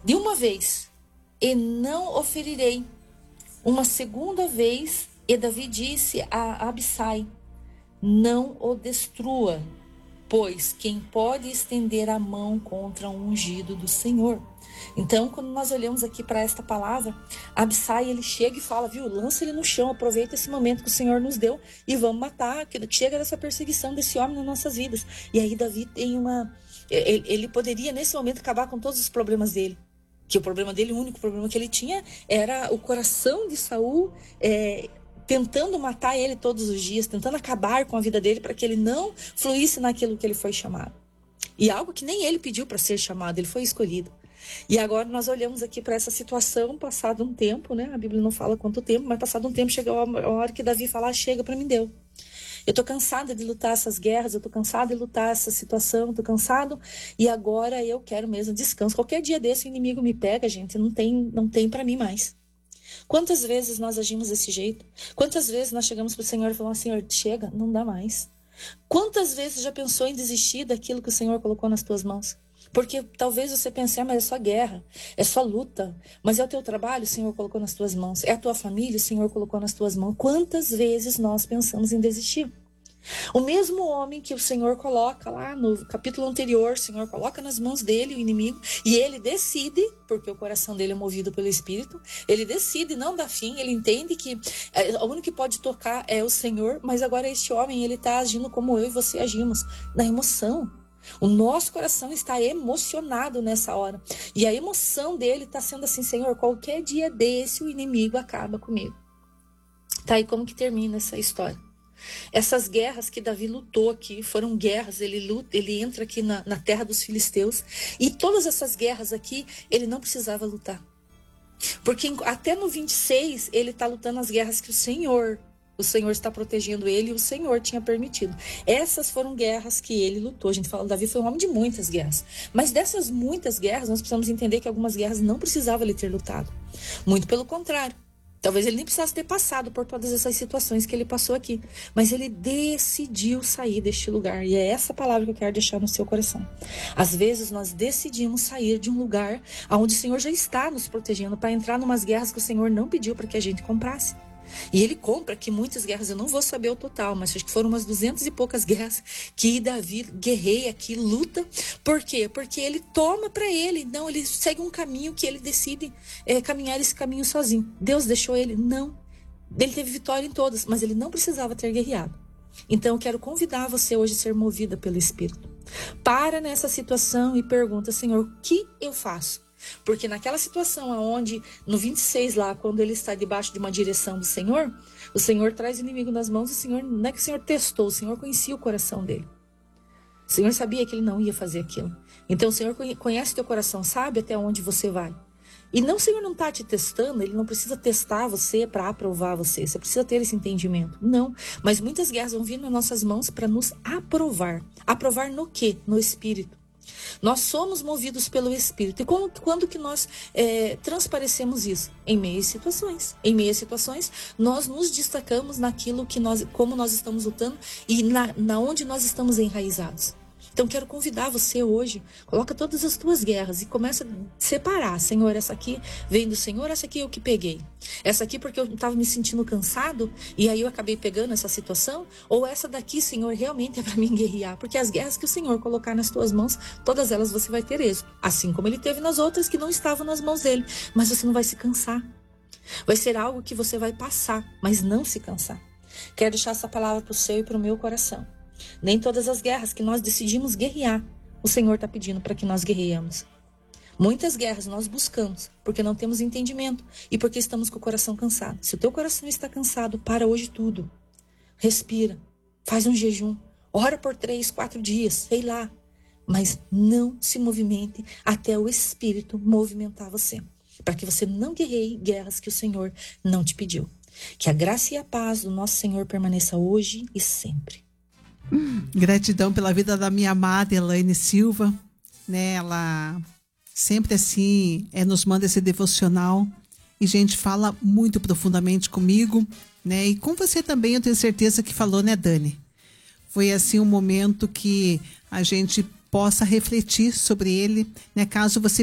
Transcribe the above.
de uma vez, e não o ferirei. Uma segunda vez, e Davi disse a Abissai: não o destrua, pois quem pode estender a mão contra um ungido do Senhor? Então, quando nós olhamos aqui para esta palavra, Abissai, ele chega e fala, viu, lança ele no chão, aproveita esse momento que o Senhor nos deu e vamos matar, que chega dessa perseguição desse homem nas nossas vidas. E aí Davi tem ele poderia nesse momento acabar com todos os problemas dele, que o problema dele, o único problema que ele tinha era o coração de Saul, tentando matar ele todos os dias, tentando acabar com a vida dele para que ele não fluísse naquilo que ele foi chamado. E algo que nem ele pediu para ser chamado, ele foi escolhido. E agora nós olhamos aqui para essa situação, passado um tempo, né? A Bíblia não fala quanto tempo, mas passado um tempo chegou a hora que Davi fala, chega, para mim deu. Eu tô cansada de lutar essas guerras, eu tô cansada de lutar essa situação, eu tô cansado e agora eu quero mesmo descanso. Qualquer dia desse o inimigo me pega, gente, não tem para mim mais. Quantas vezes nós agimos desse jeito? Quantas vezes nós chegamos para o Senhor e falamos, Senhor, chega, não dá mais. Quantas vezes já pensou em desistir daquilo que o Senhor colocou nas tuas mãos? Porque talvez você pense, mas é só guerra, é só luta, mas é o teu trabalho, o Senhor colocou nas tuas mãos, é a tua família, o Senhor colocou nas tuas mãos. Quantas vezes nós pensamos em desistir? O mesmo homem que o Senhor coloca lá no capítulo anterior, o Senhor coloca nas mãos dele o inimigo, e ele decide, porque o coração dele é movido pelo Espírito, ele decide não dar fim, ele entende que o único que pode tocar é o Senhor, mas agora este homem, ele está agindo como eu e você agimos, na emoção. O nosso coração está emocionado nessa hora, e a emoção dele está sendo assim, Senhor, qualquer dia desse o inimigo acaba comigo. Tá, e como que termina essa história? Essas guerras que Davi lutou aqui foram guerras, ele entra aqui na terra dos filisteus, e todas essas guerras aqui ele não precisava lutar, porque até no 26 ele está lutando as guerras que o Senhor está protegendo ele, e o Senhor tinha permitido. Essas foram guerras que ele lutou. A gente fala, Davi foi um homem de muitas guerras, mas dessas muitas guerras nós precisamos entender que algumas guerras não precisava ele ter lutado, muito pelo contrário. Talvez ele nem precisasse ter passado por todas essas situações que ele passou aqui. Mas ele decidiu sair deste lugar. E é essa palavra que eu quero deixar no seu coração. Às vezes nós decidimos sair de um lugar onde o Senhor já está nos protegendo para entrar em umas guerras que o Senhor não pediu para que a gente comprasse. E ele compra aqui muitas guerras, eu não vou saber o total, mas acho que foram umas 200 e poucas guerras que Davi guerreia aqui, luta. Por quê? Porque ele toma para ele, não, ele segue um caminho que ele decide caminhar esse caminho sozinho. Deus deixou ele? Não. Ele teve vitória em todas, mas ele não precisava ter guerreado. Então eu quero convidar você hoje a ser movida pelo Espírito. Para nessa situação e pergunta, Senhor, o que eu faço? Porque naquela situação onde, no 26 lá, quando ele está debaixo de uma direção do Senhor, o Senhor traz o inimigo nas mãos, o Senhor, não é que o Senhor testou, o Senhor conhecia o coração dele. O Senhor sabia que ele não ia fazer aquilo. Então o Senhor conhece teu coração, sabe até onde você vai. E não, o Senhor não está te testando, ele não precisa testar você para aprovar você. Você precisa ter esse entendimento. Não, mas muitas guerras vão vir nas nossas mãos para nos aprovar. Aprovar no quê? No Espírito. Nós somos movidos pelo Espírito. E quando que nós transparecemos isso? Em meio às situações. Em meio às situações, nós nos destacamos naquilo que como nós estamos lutando e na onde nós estamos enraizados. Então quero convidar você hoje, coloca todas as tuas guerras e começa a separar. Senhor, essa aqui vem do Senhor, essa aqui eu que peguei. Essa aqui porque eu estava me sentindo cansado e aí eu acabei pegando essa situação. Ou essa daqui, Senhor, realmente é para mim guerrear. Porque as guerras que o Senhor colocar nas tuas mãos, todas elas você vai ter êxito. Assim como ele teve nas outras que não estavam nas mãos dele. Mas você não vai se cansar. Vai ser algo que você vai passar, mas não se cansar. Quero deixar essa palavra para o seu e para o meu coração. Nem todas as guerras que nós decidimos guerrear, o Senhor está pedindo para que nós guerreemos. Muitas guerras nós buscamos porque não temos entendimento e porque estamos com o coração cansado. Se o teu coração está cansado, para hoje tudo. Respira, faz um jejum, ora por 3, 4 dias, sei lá. Mas não se movimente até o Espírito movimentar você. Para que você não guerreie guerras que o Senhor não te pediu. Que a graça e a paz do nosso Senhor permaneça hoje e sempre. Gratidão pela vida da minha amada Elaine Silva, né? Ela sempre assim nos manda esse devocional e gente fala muito profundamente comigo, né? E com você também eu tenho certeza que falou, né, Dani? Foi assim um momento que a gente possa refletir sobre ele, né? Caso você